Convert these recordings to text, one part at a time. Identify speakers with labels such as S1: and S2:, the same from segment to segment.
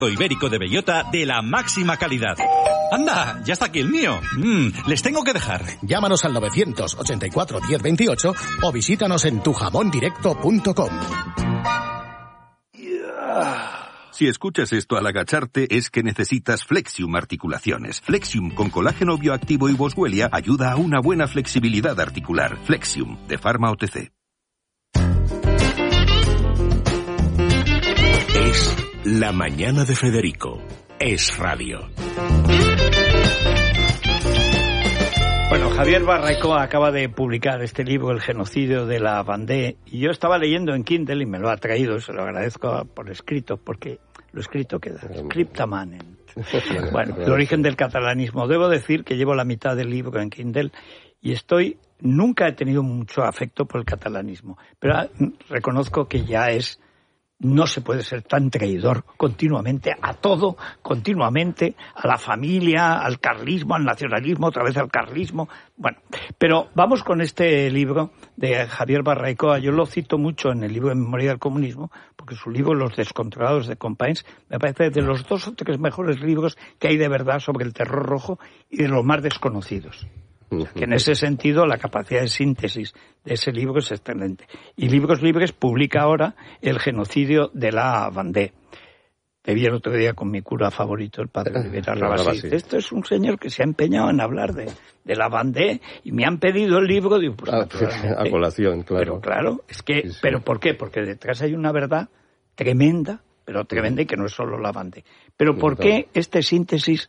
S1: Ibérico de bellota de la máxima calidad. ¡Anda! ¡Ya está aquí el mío! Les tengo que dejar.
S2: Llámanos al 984 1028 o visítanos en tujamondirecto.com.
S3: Si escuchas esto al agacharte, es que necesitas Flexium Articulaciones. Flexium con colágeno bioactivo y boswellia ayuda a una buena flexibilidad articular. Flexium, de Pharma OTC.
S4: Es La Mañana de Federico. Es radio.
S5: Bueno, Javier Barraicó acaba de publicar este libro, El genocidio de la Vendée, y yo estaba leyendo en Kindle y me lo ha traído, se lo agradezco por escrito, porque lo escrito queda, scripta manem. Bueno, el origen del catalanismo. Debo decir que llevo la mitad del libro en Kindle y nunca he tenido mucho afecto por el catalanismo, pero reconozco que no se puede ser tan traidor continuamente a todo, continuamente a la familia, al carlismo, al nacionalismo, otra vez al carlismo. Bueno, pero vamos con este libro de Javier Barraicó. Yo lo cito mucho en el libro de Memoria del Comunismo, porque su libro Los descontrolados de Companys me parece de los 2 o 3 mejores libros que hay de verdad sobre el terror rojo y de los más desconocidos. Que en ese sentido la capacidad de síntesis de ese libro es excelente. Y Libros Libres publica ahora El genocidio de la Vendée. Te vi el otro día con mi cura favorito, el padre Rivera Rabasí. Esto es un señor que se ha empeñado en hablar de la Vendée y me han pedido el libro. Digo, pues
S6: a colación, claro.
S5: Pero claro, es que, sí. ¿Pero por qué? Porque detrás hay una verdad tremenda, pero tremenda, y que no es solo la Vendée. Pero ¿por qué esta síntesis,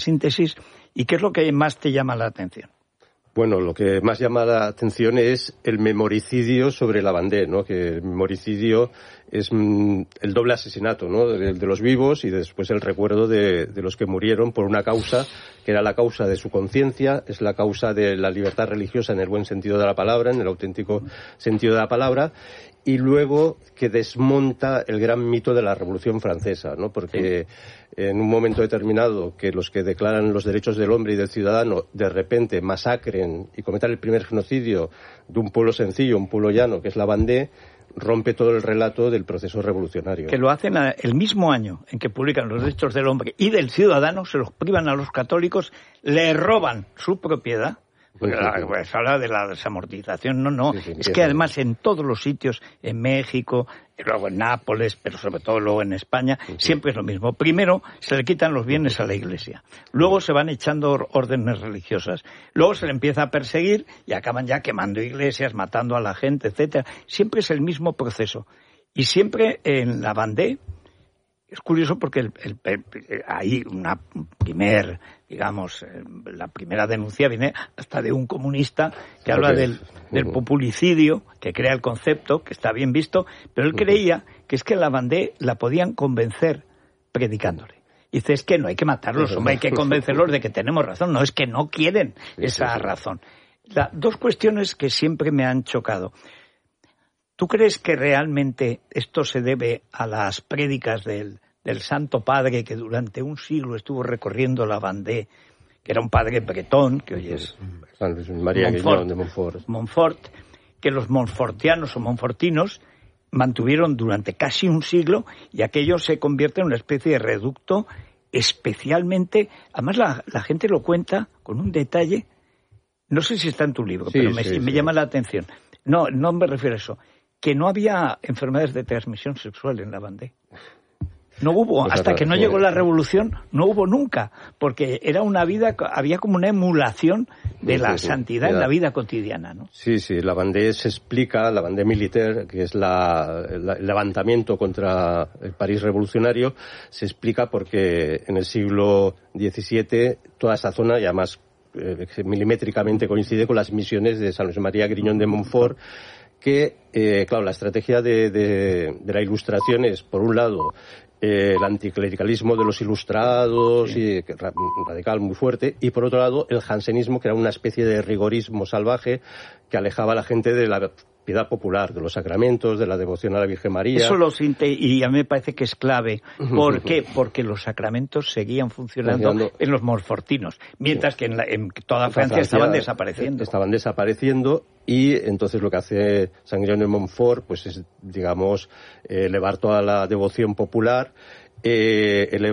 S5: y qué es lo que más te llama la atención?
S6: Bueno, lo que más llama la atención es el memoricidio sobre la Vendée, ¿no? Que el memoricidio es el doble asesinato, ¿no? De los vivos y después el recuerdo de los que murieron por una causa que era la causa de su conciencia, es la causa de la libertad religiosa en el buen sentido de la palabra, en el auténtico sentido de la palabra, y luego que desmonta el gran mito de la Revolución Francesa, ¿no? Porque en un momento determinado que los que declaran los derechos del hombre y del ciudadano de repente masacren y cometan el primer genocidio de un pueblo sencillo, un pueblo llano, que es la Vendée, rompe todo el relato del proceso revolucionario.
S5: Que lo hacen el mismo año en que publican los derechos del hombre y del ciudadano, se los privan a los católicos, le roban su propiedad. Pues habla de la desamortización, es que además en todos los sitios, en México, luego en Nápoles, pero sobre todo luego en España, siempre es lo mismo. Primero se le quitan los bienes a la Iglesia, luego se van echando órdenes religiosas, luego se le empieza a perseguir y acaban ya quemando iglesias, matando a la gente, etcétera. Siempre es el mismo proceso. Y siempre en la Vendée, es curioso porque hay la primera denuncia viene hasta de un comunista que habla del populicidio, que crea el concepto, que está bien visto, pero él creía que es que la Vendée la podían convencer predicándole. Dice, es que no hay que matarlos, hombre, hay que convencerlos de que tenemos razón, no es que no quieren esa razón. 2 cuestiones que siempre me han chocado. ¿Tú crees que realmente esto se debe a las prédicas del Santo Padre que durante un siglo estuvo recorriendo la Vendée, que era un padre bretón, que hoy es
S6: María Guiñón de
S5: Montfort, que los montfortianos o montfortinos mantuvieron durante casi un siglo, y aquello se convierte en una especie de reducto especialmente, además la gente lo cuenta con un detalle, no sé si está en tu libro, pero me llama la atención. No me refiero a eso, que no había enfermedades de transmisión sexual en la Vendée. No hubo, hasta que no llegó la revolución, no hubo nunca, porque era una vida, había como una emulación de la santidad en la vida cotidiana, ¿no?
S6: Sí, la Vendée se explica, la Vendée militaire, que es el levantamiento contra el París revolucionario, se explica porque en el siglo XVII toda esa zona, y además milimétricamente coincide con las misiones de San Luis María Griñón de Montfort, que, la estrategia de la Ilustración es, por un lado, el anticlericalismo de los ilustrados, y radical muy fuerte, y por otro lado el jansenismo, que era una especie de rigorismo salvaje que alejaba a la gente de la piedad popular, de los sacramentos, de la devoción a la Virgen María.
S5: Eso y a mí me parece que es clave. ¿Por qué? Porque los sacramentos seguían funcionando en los montfortinos, mientras que en toda Francia estaban desapareciendo.
S6: Estaban desapareciendo, y entonces lo que hace San Guillaume de Montfort pues es, digamos, elevar toda la devoción popular el